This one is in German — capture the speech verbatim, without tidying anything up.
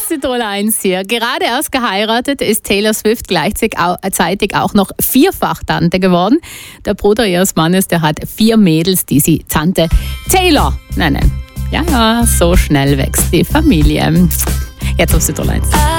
Südtirol eins hier. Gerade erst geheiratet ist Taylor Swift gleichzeitig auch noch Vierfach-Tante geworden. Der Bruder ihres Mannes, der hat vier Mädels, die sie Tante Taylor nennen. Ja, ja, so schnell wächst die Familie. Jetzt auf Südtirol eins.